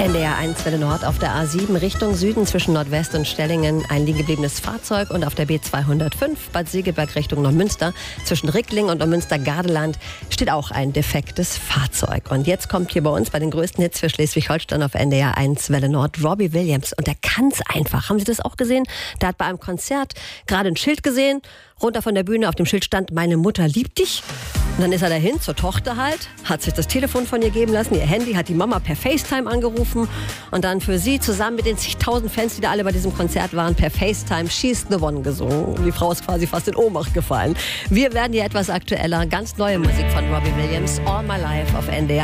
NDR 1 Welle Nord auf der A7 Richtung Süden zwischen Nordwest und Stellingen ein liegengebliebenes Fahrzeug und auf der B205 Bad Segeberg Richtung Neumünster zwischen Rickling und Neumünster-Gardeland steht auch ein defektes Fahrzeug. Und jetzt kommt hier bei uns bei den größten Hits für Schleswig-Holstein auf NDR 1 Welle Nord Robbie Williams und der kann's einfach. Haben Sie das auch gesehen? Der hat bei einem Konzert gerade ein Schild gesehen, runter von der Bühne, auf dem Schild stand "Meine Mutter liebt dich". Und dann ist er dahin zur Tochter halt, hat sich das Telefon von ihr geben lassen, ihr Handy, hat die Mama per FaceTime angerufen und dann für sie zusammen mit den zigtausend Fans, die da alle bei diesem Konzert waren, per FaceTime "She's the One" gesungen. Die Frau ist quasi fast in Ohnmacht gefallen. Wir werden hier etwas aktueller, ganz neue Musik von Robbie Williams, All My Life auf NDR.